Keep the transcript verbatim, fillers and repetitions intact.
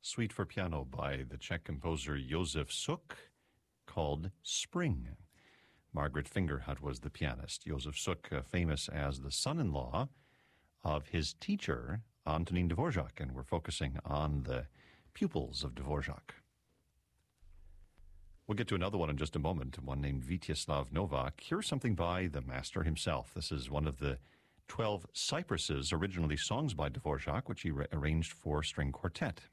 Suite for piano by the Czech composer Josef Suk, called Spring. Margaret Fingerhut was the pianist. Josef Suk, uh, famous as the son-in-law of his teacher, Antonín Dvořák, and we're focusing on the pupils of Dvořák. We'll get to another one in just a moment, one named Vítězslav Novák. Here's something by the master himself. This is one of the twelve Cypresses, originally songs by Dvořák, which he re- arranged for string quartet.